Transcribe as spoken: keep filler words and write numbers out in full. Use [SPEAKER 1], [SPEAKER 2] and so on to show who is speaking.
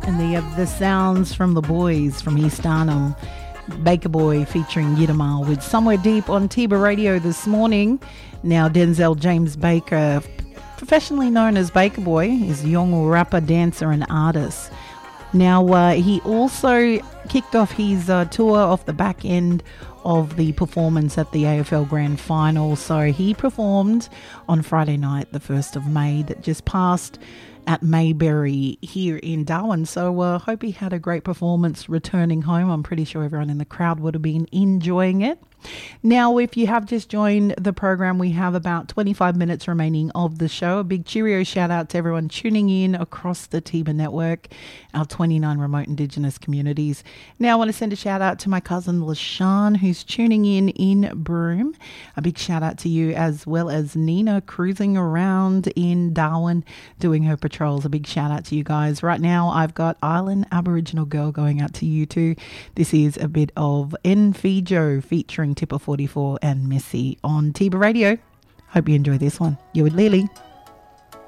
[SPEAKER 1] And they have the sounds from the boys from East Arnhem. Baker Boy featuring Yiddamal with Somewhere Deep on Tiba Radio this morning. Now Denzel James Baker, professionally known as Baker Boy, is a young rapper, dancer and artist. Now uh, he also kicked off his uh, tour off the back end of the performance at the A F L Grand Final. So he performed on Friday night, the first of May, that just passed at Mayberry here in Darwin. So I uh, hope he had a great performance returning home. I'm pretty sure everyone in the crowd would have been enjoying it. Now, if you have just joined the program, we have about twenty-five minutes remaining of the show. A big cheerio shout out to everyone tuning in across the Tiba network, our twenty-nine remote Indigenous communities. Now, I want to send a shout out to my cousin LaShawn, who's tuning in in Broome. A big shout out to you, as well as Nina cruising around in Darwin doing her patrols. A big shout out to you guys. Right now, I've got Island Aboriginal Girl going out to you too. This is a bit of Nfijo featuring Tipper forty-four and Missy on Tiba Radio. Hope you enjoy this one. You're with Lily.